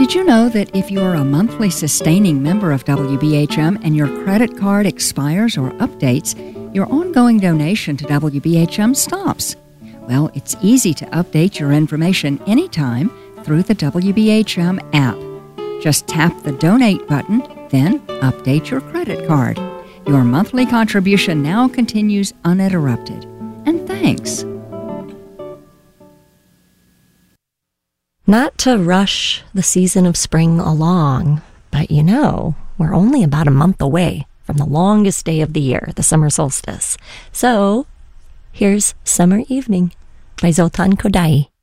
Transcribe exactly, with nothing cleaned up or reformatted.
Did you know that if you're a monthly sustaining member of W B H M and your credit card expires or updates, your ongoing donation to W B H M stops? Well, it's easy to update your information anytime through the W B H M app. Just tap the Donate button, then update your credit card. Your monthly contribution now continues uninterrupted. And thanks. Not to rush the season of spring along, but you know, we're only about a month away from the longest day of the year, the summer solstice. So, here's Summer Evening by Zoltan Kodaly.